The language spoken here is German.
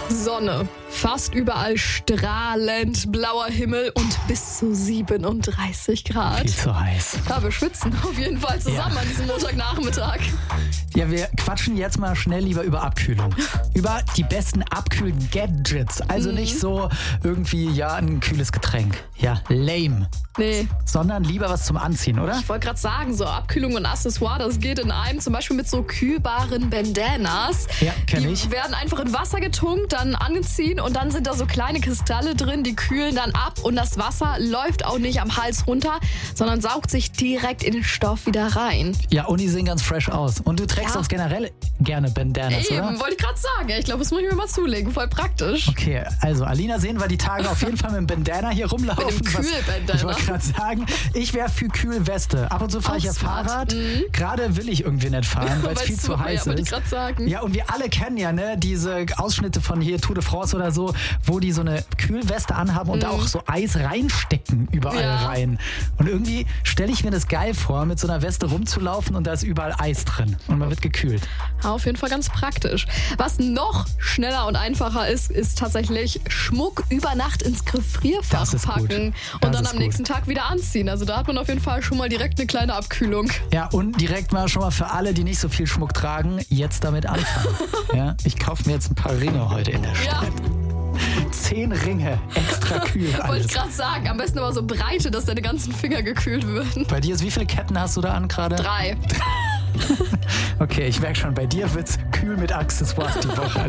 Sonne. Fast überall strahlend blauer Himmel und bis zu 37 Grad. Viel zu heiß. Ja, wir schwitzen auf jeden Fall zusammen an diesem Montagnachmittag. Ja, wir quatschen jetzt mal schnell lieber über Abkühlung. Über die besten Abkühl-Gadgets. Also nicht so irgendwie, ein kühles Getränk. Ja, lame. Nee, Sondern lieber was zum Anziehen, oder? ich wollte gerade sagen, so Abkühlung und Accessoire, das geht in einem, zum Beispiel mit so kühlbaren Bandanas. Ja, kenn ich. Die werden einfach in Wasser getunkt, dann angezogen und dann sind da so kleine Kristalle drin, die kühlen dann ab und das Wasser läuft auch nicht am Hals runter, sondern saugt sich direkt in den Stoff wieder rein. Ja, und die sehen ganz fresh aus. Und du trägst auch generell gerne Bandanas, oder? Eben, wollte ich gerade sagen. Ich glaube, das muss ich mir mal zulegen. Voll praktisch. Okay, also Alina sehen wir die Tage auf jeden Fall mit dem Bandana hier rumlaufen. Mit dem Kühlbandana. Ich wollte gerade sagen, ich wäre für Kühlweste. Ab und zu fahre ich ja smart. Fahrrad. Gerade will ich irgendwie nicht fahren, weil es viel zu heiß ja, wollte ich ist. gerade sagen. Ja, und wir alle kennen ja diese Ausschnitte von hier Tour de France oder so, wo die so eine Kühlweste anhaben und da auch so Eis reinstecken überall rein. Und irgendwie stelle ich mir das geil vor, mit so einer Weste rumzulaufen und da ist überall Eis drin und man wird gekühlt. Ja, auf jeden Fall ganz praktisch. Was noch schneller und einfacher ist, ist tatsächlich Schmuck über Nacht ins Gefrierfach Das ist gut. packen Das und dann ist am gut. nächsten Tag wieder anziehen. Also da hat man auf jeden Fall schon mal direkt eine kleine Abkühlung. Ja, und direkt mal schon mal für alle, die nicht so viel Schmuck tragen, jetzt damit anfangen. Ja, ich kaufe mir jetzt ein paar Ringe heute in der Stadt. 10 Ringe, extra kühl Wollte alles. ich gerade sagen. Am besten aber so breite, dass deine ganzen Finger gekühlt würden. Bei dir wie viele Ketten hast du da an gerade? 3. Okay, ich merke schon, bei dir wird's kühl mit Accessoires die Woche.